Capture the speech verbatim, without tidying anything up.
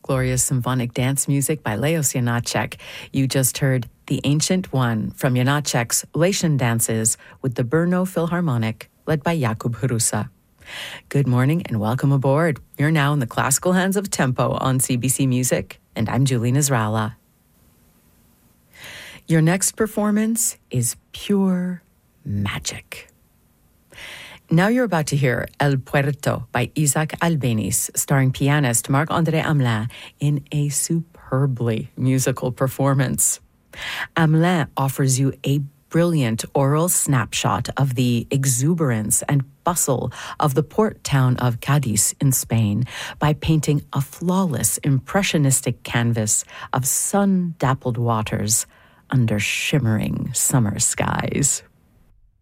Glorious symphonic dance music by Leos Janáček. You just heard The Ancient One from Janáček's Latin Dances with the Brno Philharmonic, led by Jakub Hrusa. Good morning and welcome aboard. You're now in the classical hands of Tempo on C B C Music, and I'm Julie Nasrallah. Your next performance is pure magic. Now you're about to hear El Puerto by Isaac Albéniz, starring pianist Marc-André Hamelin in a superbly musical performance. Hamelin offers you a brilliant oral snapshot of the exuberance and bustle of the port town of Cadiz in Spain by painting a flawless impressionistic canvas of sun-dappled waters under shimmering summer skies.